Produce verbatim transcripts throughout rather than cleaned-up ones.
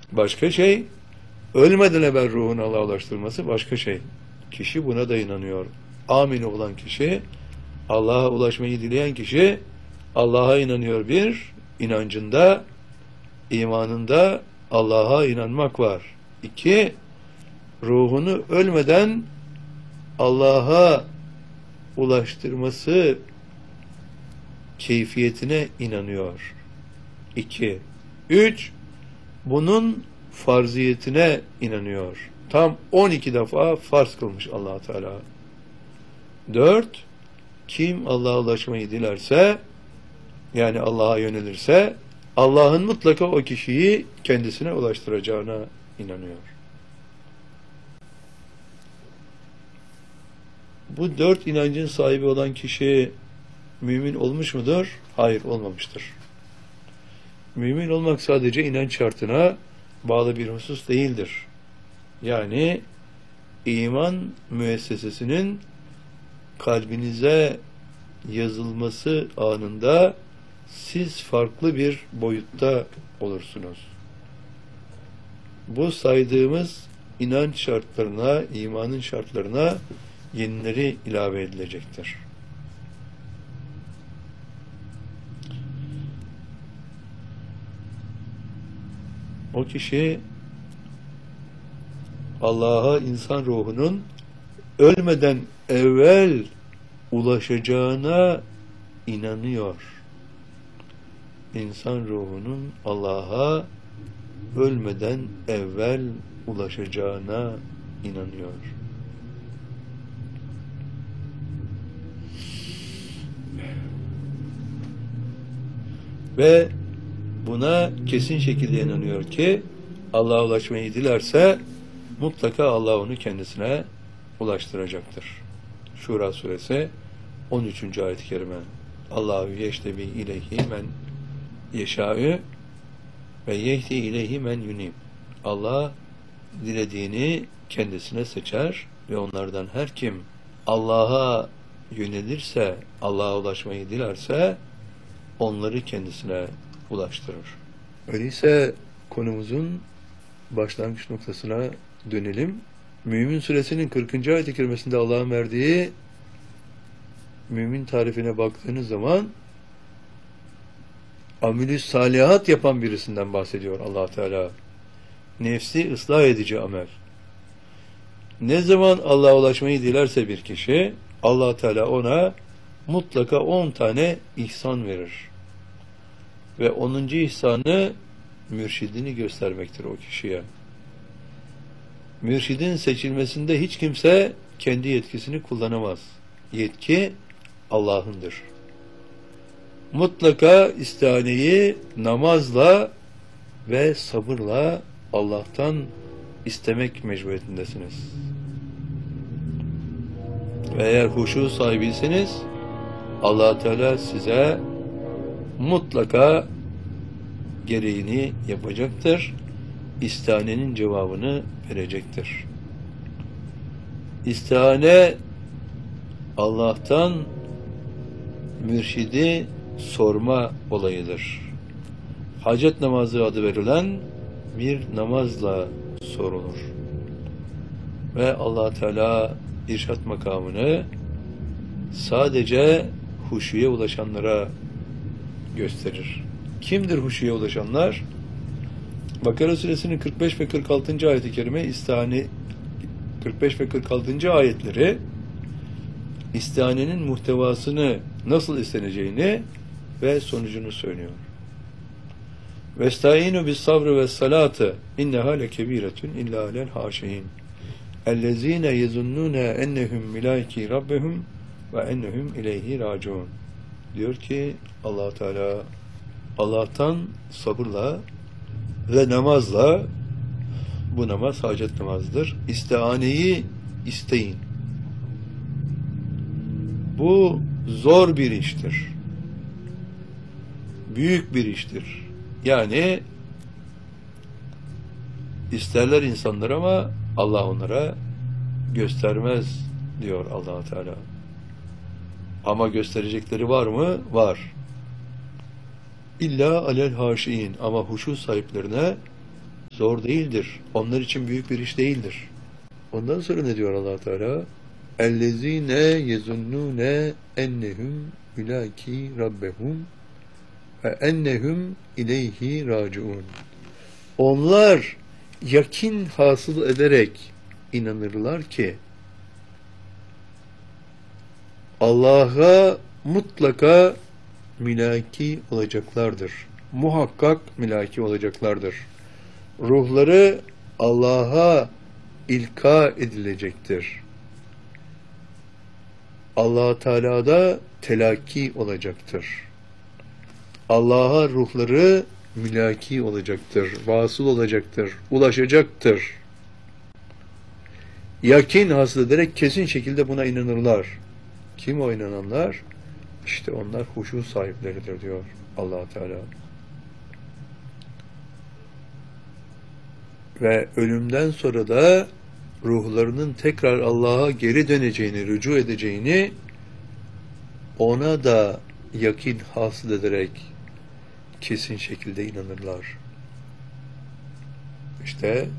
başka şey. Ölmeden evvel ruhun Allah'a ulaştırılması başka şey. Kişi buna da inanıyor. Amin olan kişi, Allah'a ulaşmayı dileyen kişi Allah'a inanıyor. Bir, inancında, imanında Allah'a inanmak var. İki, ruhunu ölmeden Allah'a ulaştırması keyfiyetine inanıyor. İki. Üç, bunun farziyetine inanıyor. Tam on iki defa farz kılmış Allah Teala. Dört, kim Allah'a ulaşmayı dilerse, yani Allah'a yönelirse, Allah'ın mutlaka o kişiyi kendisine ulaştıracağına inanıyor. Bu dört inancın sahibi olan kişi mümin olmuş mudur? Hayır, olmamıştır. Mümin olmak sadece inanç şartına bağlı bir husus değildir. Yani iman müessesesinin kalbinize yazılması anında siz farklı bir boyutta olursunuz. Bu saydığımız inanç şartlarına, imanın şartlarına yenileri ilave edilecektir. O kişi Allah'a insan ruhunun ölmeden evvel ulaşacağına inanıyor. İnsan ruhunun Allah'a ölmeden evvel ulaşacağına inanıyor. Ve buna kesin şekilde inanıyor ki Allah'a ulaşmayı dilerse mutlaka Allah onu kendisine ulaştıracaktır. Şura suresi on üçüncü ayet-i kerime. Allahu yeştebi ileyhi men yeşâ'ü ve yehdi ileyhi men yunim. Allah dilediğini kendisine seçer ve onlardan her kim Allah'a yönelirse, Allah'a ulaşmayı dilerse onları kendisine ulaştırır. Öyleyse konumuzun başlangıç noktasına dönelim. Mümin suresinin kırkıncı ayet-i kerimesinde Allah'ın verdiği mümin tarifine baktığınız zaman amilü salihat yapan birisinden bahsediyor Allah Teala. Nefsi ıslah edici amel. Ne zaman Allah'a ulaşmayı dilerse bir kişi, Allah Teala ona mutlaka on tane ihsan verir. Ve onuncu ihsanı mürşidini göstermektir o kişiye. Mürşidin seçilmesinde hiç kimse kendi yetkisini kullanamaz. Yetki Allah'ındır. Mutlaka istihaneyi namazla ve sabırla Allah'tan istemek mecburiyetindesiniz. Ve eğer huşu sahibiyseniz Allah Teala size mutlaka gereğini yapacaktır. İstihanenin cevabını verecektir. İstihane Allah'tan mürşidi sorma olayıdır. Hacet namazı adı verilen bir namazla sorulur. Ve Allah Teala irşat makamını sadece huşuya ulaşanlara gösterir. Kimdir huşuya ulaşanlar? Bakara suresinin kırk beş ve kırk altıncı ayet-i kerime istihane kırk beş ve kırk altıncı ayetleri istihanenin muhtevasını nasıl isteneceğini ve sonucunu söylüyor. Vestaînû bis sabrı ve salâtı innehâ lekebiretun illâ alel hâşiîn ellezîne yezunnûne ennehum milâiki rabbehum ve ennehum ileyhi râciûn. Diyor ki Allah Teala Allah'tan sabırla ve namazla, bu namaz hacet namazıdır, istihaneyi isteyin. Bu zor bir iştir. Büyük bir iştir. Yani isterler insanlar ama Allah onlara göstermez diyor Allah Teala. Ama gösterecekleri var mı? Var. İlla alel haşiin, ama huşu sahiplerine zor değildir. Onlar için büyük bir iş değildir. Ondan sonra ne diyor Allah Teala? Ellezine yezunnune ennehum mülaki rabbehum ve ennehum ileyhi raciun. Onlar yakin hasıl ederek inanırlar ki Allah'a mutlaka mülaki olacaklardır. Muhakkak mülaki olacaklardır. Ruhları Allah'a ilka edilecektir. Allah Teala'da telakki olacaktır. Allah'a ruhları mülaki olacaktır, vasıl olacaktır, ulaşacaktır. Yakin hasıl ederek kesin şekilde buna inanırlar. Kim o inananlar? İşte onlar huşu sahipleridir diyor Allah Teala. Ve ölümden sonra da ruhlarının tekrar Allah'a geri döneceğini, rücu edeceğini ona da yakin hasıl ederek kesin şekilde inanırlar. İşte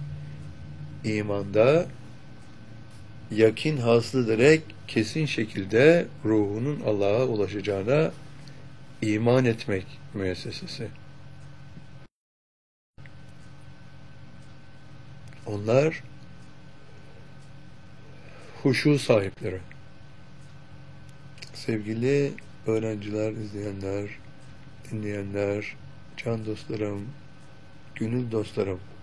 imanda yakin hasıl ederek kesin şekilde ruhunun Allah'a ulaşacağına iman etmek müessesesi. Onlar huşu sahipleri. Sevgili öğrenciler, izleyenler, dinleyenler, can dostlarım, gönül dostlarım,